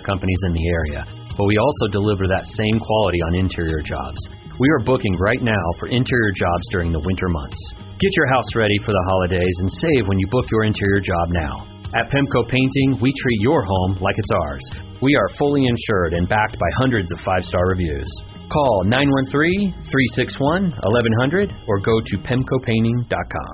companies in the area, but we also deliver that same quality on interior jobs. We are booking right now for interior jobs during the winter months. Get your house ready for the holidays and save when you book your interior job now. At Pemco Painting, we treat your home like it's ours. We are fully insured and backed by hundreds of 5-star reviews. Call 913-361-1100 or go to PemcoPainting.com.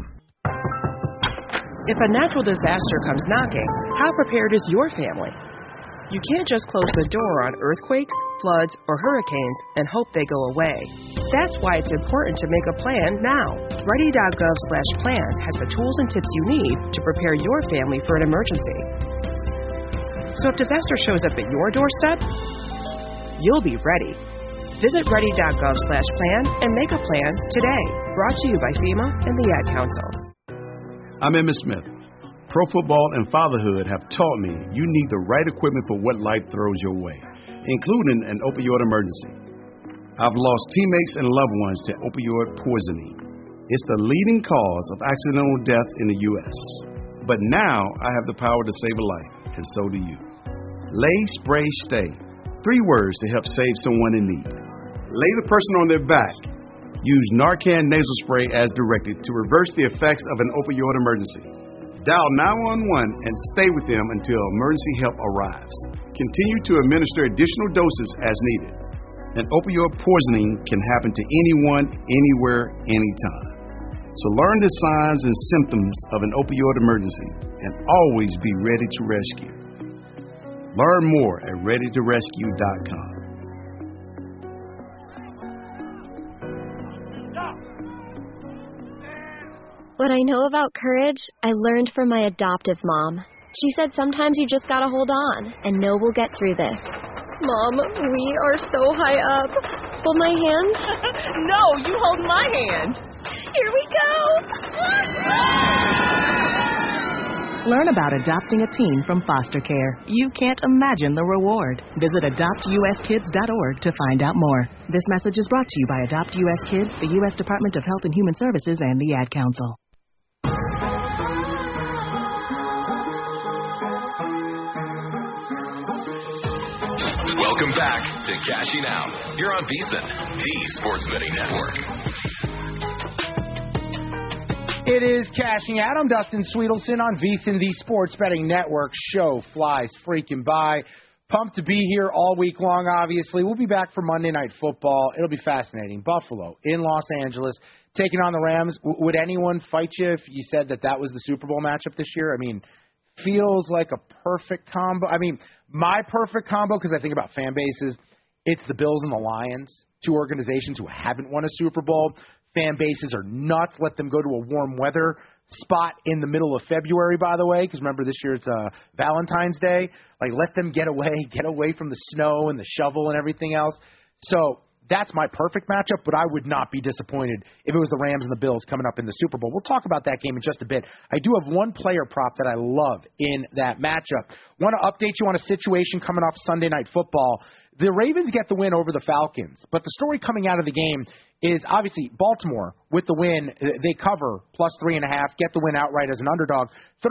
If a natural disaster comes knocking, how prepared is your family? You can't just close the door on earthquakes, floods, or hurricanes and hope they go away. That's why it's important to make a plan now. Ready.gov/plan has the tools and tips you need to prepare your family for an emergency. So if disaster shows up at your doorstep, you'll be ready. Visit ready.gov/plan and make a plan today. Brought to you by FEMA and the Ad Council. I'm Emmitt Smith. Pro football and fatherhood have taught me you need the right equipment for what life throws your way, including an opioid emergency. I've lost teammates and loved ones to opioid poisoning. It's the leading cause of accidental death in the U.S. But now I have the power to save a life, and so do you. Lay, spray, stay. 3 words to help save someone in need. Lay the person on their back. Use Narcan nasal spray as directed to reverse the effects of an opioid emergency. Dial 911 and stay with them until emergency help arrives. Continue to administer additional doses as needed. An opioid poisoning can happen to anyone, anywhere, anytime. So learn the signs and symptoms of an opioid emergency and always be ready to rescue. Learn more at readytorescue.com. What I know about courage, I learned from my adoptive mom. She said sometimes you just gotta hold on and know we'll get through this. Mom, we are so high up. Hold my hand? No, you hold my hand. Here we go. Learn about adopting a teen from foster care. You can't imagine the reward. Visit adoptuskids.org to find out more. This message is brought to you by Adopt U.S. Kids, the U.S. Department of Health and Human Services, and the Ad Council. Welcome back to Cashing Out. You're on VSiN, the Sports Betting Network. It is Cashing Out. I'm Dustin Sweetelson on VSiN, the Sports Betting Network. Show flies freaking by. Pumped to be here all week long, obviously. We'll be back for Monday Night Football. It'll be fascinating. Buffalo in Los Angeles taking on the Rams. Would anyone fight you if you said that was the Super Bowl matchup this year? I mean, feels like a perfect combo. I mean, my perfect combo, because I think about fan bases, it's the Bills and the Lions, 2 organizations who haven't won a Super Bowl. Fan bases are nuts. Let them go to a warm weather spot in the middle of February, by the way, because remember this year it's Valentine's Day. Like, let them get away from the snow and the shovel and everything else. So that's my perfect matchup, but I would not be disappointed if it was the Rams and the Bills coming up in the Super Bowl. We'll talk about that game in just a bit. I do have one player prop that I love in that matchup. Want to update you on a situation coming off Sunday Night Football. The Ravens get the win over the Falcons, but the story coming out of the game is obviously Baltimore with the win. They cover plus 3.5, get the win outright as an underdog,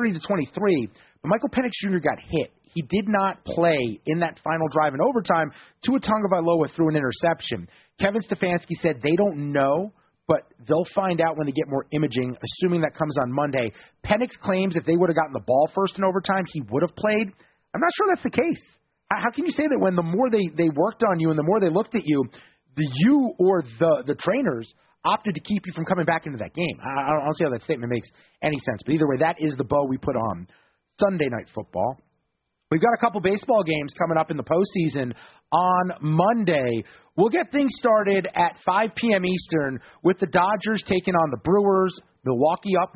30-23. But Michael Penix Jr. got hit. He did not play in that final drive in overtime. Tua Tagovailoa threw an interception. Kevin Stefanski said they don't know, but they'll find out when they get more imaging, assuming that comes on Monday. Penix claims if they would have gotten the ball first in overtime, he would have played. I'm not sure that's the case. How can you say that when the more they worked on you and the more they looked at you, you or the trainers opted to keep you from coming back into that game? I don't see how that statement makes any sense. But either way, that is the bow we put on Sunday Night Football. We've got a couple baseball games coming up in the postseason on Monday. We'll get things started at 5 p.m. Eastern with the Dodgers taking on the Brewers. Milwaukee up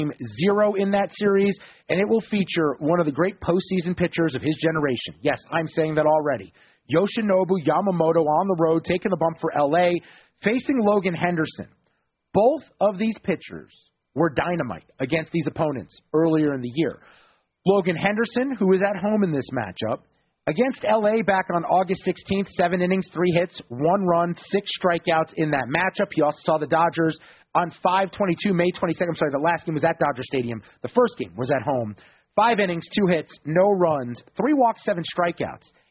1-0 in that series, and it will feature one of the great postseason pitchers of his generation. Yes, I'm saying that already. Yoshinobu Yamamoto on the road, taking the bump for L.A., facing Logan Henderson. Both of these pitchers were dynamite against these opponents earlier in the year. Logan Henderson, who is at home in this matchup, against L.A. back on August 16th, 7 innings, 3 hits, 1 run, 6 strikeouts in that matchup. He also saw the Dodgers on 5/22, May 22nd. I'm sorry, the last game was at Dodger Stadium. The first game was at home. 5 innings, 2 hits, no runs, 3 walks, 7 strikeouts.